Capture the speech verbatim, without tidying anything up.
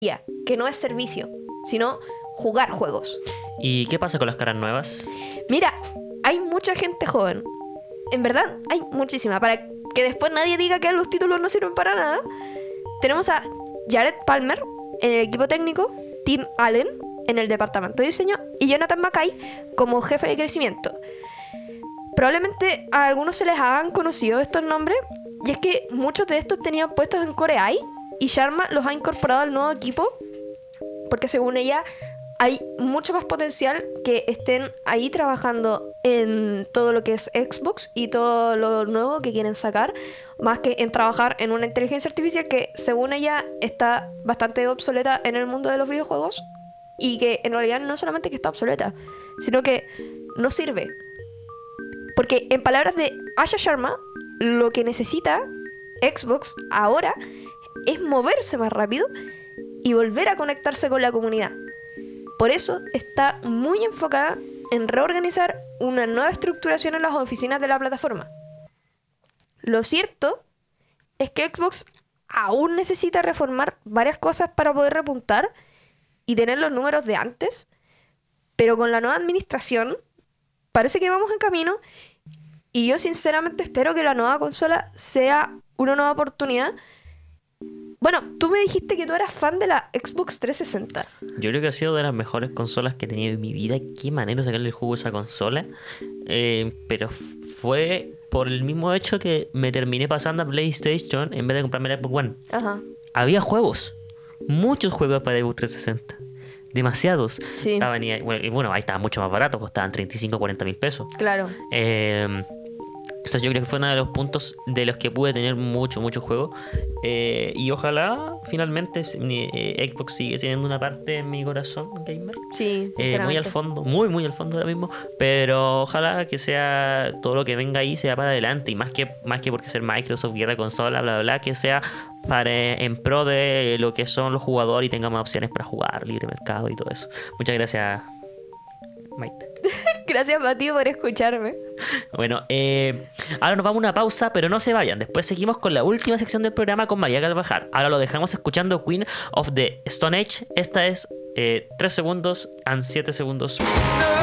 que no es servicio, sino jugar juegos. ¿Y qué pasa con las caras nuevas? Mira, hay mucha gente joven. En verdad, hay muchísima. Para que después nadie diga que los títulos no sirven para nada. Tenemos a Jared Palmer en el equipo técnico, Tim Allen en el departamento de diseño y Jonathan Mackay como jefe de crecimiento. Probablemente a algunos se les hagan conocidos estos nombres, y es que muchos de estos tenían puestos en Core A I y Sharma los ha incorporado al nuevo equipo porque según ella hay mucho más potencial que estén ahí trabajando en todo lo que es Xbox y todo lo nuevo que quieren sacar, más que en trabajar en una inteligencia artificial que según ella está bastante obsoleta en el mundo de los videojuegos, y que en realidad no solamente que está obsoleta, sino que no sirve. Porque en palabras de Asha Sharma, lo que necesita Xbox ahora es moverse más rápido y volver a conectarse con la comunidad. Por eso está muy enfocada en reorganizar una nueva estructuración en las oficinas de la plataforma. Lo cierto es que Xbox aún necesita reformar varias cosas para poder repuntar y tener los números de antes, pero con la nueva administración parece que vamos en camino, y yo sinceramente espero que la nueva consola sea una nueva oportunidad. Bueno, tú me dijiste que tú eras fan de la Xbox trescientos sesenta. Yo creo que ha sido de las mejores consolas que he tenido en mi vida. Qué manera de sacarle el jugo a esa consola. Eh, pero fue por el mismo hecho que me terminé pasando a PlayStation en vez de comprarme la Xbox One. Ajá. Había juegos. Muchos juegos para Xbox trescientos sesenta. Demasiados. Sí. Estaban, y, bueno, y bueno, ahí estaban mucho más baratos. Costaban treinta y cinco, cuarenta mil pesos. Claro. Eh... Entonces yo creo que fue uno de los puntos de los que pude tener mucho, mucho juego. Eh, y ojalá finalmente mi, eh, Xbox sigue siendo una parte de mi corazón gamer. Sí, eh, muy al fondo, muy, muy al fondo ahora mismo. Pero ojalá que sea todo lo que venga ahí sea para adelante. Y más que, más que porque ser Microsoft, guerra de consola, bla, bla, bla, que sea para, en pro de lo que son los jugadores y tenga más opciones para jugar, libre mercado y todo eso. Muchas gracias, Maite. Gracias, Mati, por escucharme. Bueno, eh, ahora nos vamos a una pausa, pero no se vayan. Después seguimos con la última sección del programa con María Carvajal. Ahora lo dejamos escuchando Queen of the Stone Age. Esta es eh, tres segundos and siete segundos.